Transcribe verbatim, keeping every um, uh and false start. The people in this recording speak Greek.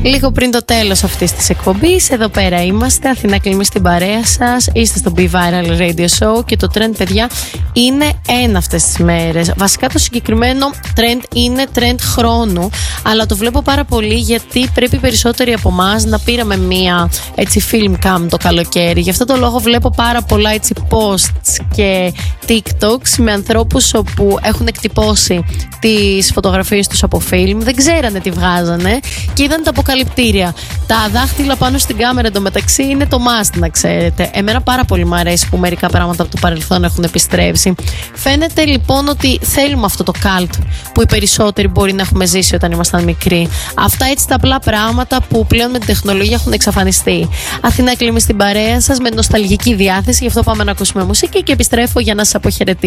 Λίγο πριν το τέλος αυτής της εκπομπής, εδώ πέρα είμαστε. Αθηνά Κλίμη στην παρέα σας. Είστε στο Be Viral Radio Show και το trend, παιδιά, είναι ένα αυτές τις μέρες. Βασικά το συγκεκριμένο trend είναι trend χρόνου, αλλά το βλέπω πάρα πολύ γιατί πρέπει περισσότεροι από εμάς να πήραμε μία έτσι film cam το καλοκαίρι. Γι' αυτό το λόγο βλέπω πάρα πολλά έτσι posts και TikToks με ανθρώπους όπου έχουν εκτυπώσει τις φωτογραφίες τους από film, δεν ξέρανε τι βγάζανε και είδαν τα αποκαλυπτήρια. Τα δάχτυλα πάνω στην κάμερα εντωμεταξύ είναι το must, να ξέρετε. Εμένα πάρα πολύ μου αρέσει που μερικά πράγματα από το παρελθόν έχουν επιστρέψει. Φαίνεται λοιπόν ότι θέλουμε αυτό το cult που οι περισσότεροι μπορεί να έχουμε ζήσει όταν ήμασταν μικροί. Αυτά έτσι τα απλά πράγματα που πλέον με την τεχνολογία έχουν εξαφανιστεί. Αθηνά Κλίμη στην παρέα σας με νοσταλγική διάθεση, γι' αυτό πάμε να ακούσουμε μουσική και επιστρέφω για να σας αποχαιρετήσω.